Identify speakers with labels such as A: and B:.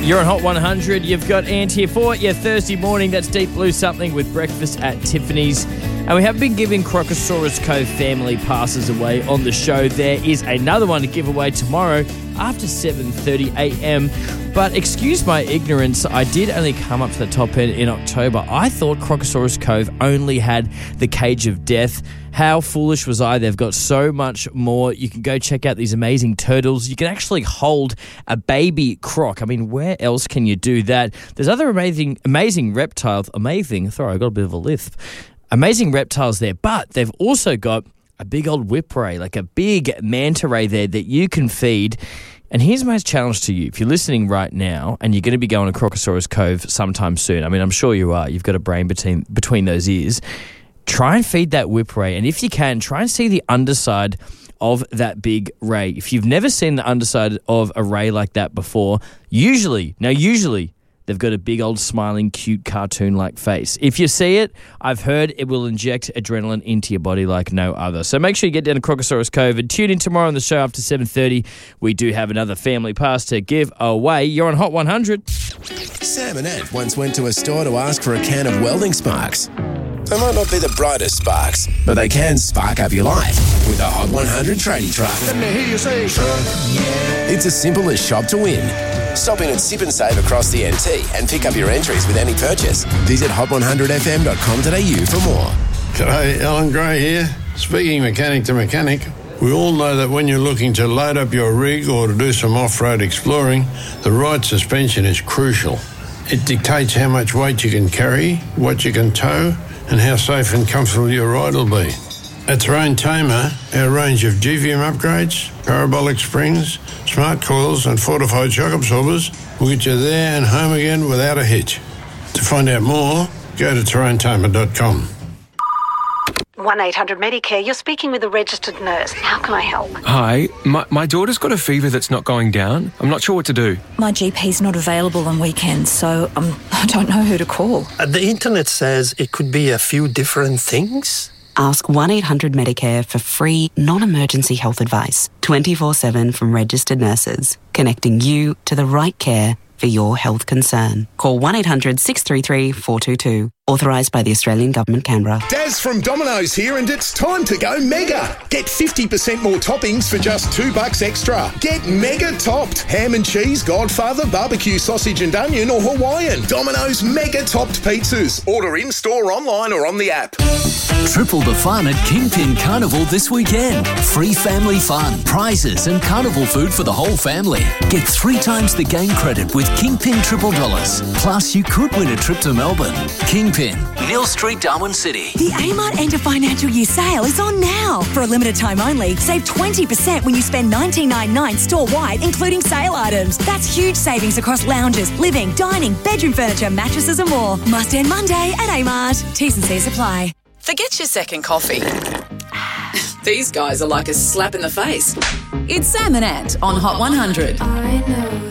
A: You're on Hot 100. You've got Ant here for your Thursday morning. That's Deep Blue Something with breakfast at Tiffany's. And we have been giving Crocosaurus Cove family passes away on the show. There is another one to give away tomorrow after 7:30 a.m. But excuse my ignorance, I did only come up to the top end in October. I thought Crocosaurus Cove only had the Cage of Death. How foolish was I? They've got so much more. You can go check out these amazing turtles. You can actually hold a baby croc. I mean, where else can you do that? There's other amazing reptiles. Sorry, I got a bit of a lisp. Amazing reptiles there, but they've also got a big old whipray, like a big manta ray there that you can feed. And here's my challenge to you. If you're listening right now and you're going to be going to Crocosaurus Cove sometime soon, I mean, I'm sure you are. You've got a brain between those ears. Try and feed that whipray. And if you can, try and see the underside of that big ray. If you've never seen the underside of a ray like that before, usually, they've got a big old smiling, cute, cartoon-like face. If you see it, I've heard it will inject adrenaline into your body like no other. So make sure you get down to Crocosaurus Cove and tune in tomorrow on the show after 7:30. We do have another family pass to give away. You're on Hot 100.
B: Sam and Ant once went to a store to ask for a can of welding sparks. They might not be the brightest sparks, but they can spark up your life with a Hot 100 tradie truck.
C: Let me hear you say, sure, yeah.
B: It's as simple as shop to win. Stop in at Sip and Save across the NT and pick up your entries with any purchase. Visit hot100fm.com.au for more.
D: G'day, Alan Gray here. Speaking mechanic to mechanic, we all know that when you're looking to load up your rig or to do some off-road exploring, the right suspension is crucial. It dictates how much weight you can carry, what you can tow, and how safe and comfortable your ride will be. At Terrain Tamer, our range of GVM upgrades, parabolic springs, smart coils and fortified shock absorbers will get you there and home again without a hitch. To find out more, go to terraintamer.com.
E: 1-800-Medicare, you're speaking with a registered nurse. How can I help?
F: Hi, my daughter's got a fever that's not going down. I'm not sure what to do.
G: My GP's not available on weekends, so I don't know who to call.
H: The internet says it could be a few different things.
I: Ask 1-800-Medicare for free, non-emergency health advice, 24/7 from registered nurses, connecting you to the right care for your health concern. Call 1-800-633-422. Authorised by the Australian Government, Canberra.
C: Daz from Domino's here, and it's time to go mega. Get 50% more toppings for just $2 extra. Get mega topped. Ham and cheese, Godfather, barbecue sausage and onion, or Hawaiian. Domino's mega topped pizzas. Order in-store, online or on the app.
J: Triple the fun at Kingpin Carnival this weekend. Free family fun, prizes and carnival food for the whole family. Get 3 times the game credit with Kingpin $triple. Plus, you could win a trip to Melbourne. Kingpin, Neil Street, Darwin City.
K: The Amart End of Financial Year sale is on now. For a limited time only, save 20% when you spend $19.99 store-wide, including sale items. That's huge savings across lounges, living, dining, bedroom furniture, mattresses and more. Must end Monday at Amart. T's and C's apply.
L: Forget your second coffee. These guys are like a slap in the face. It's Sam and Ant on Hot 100.
M: I know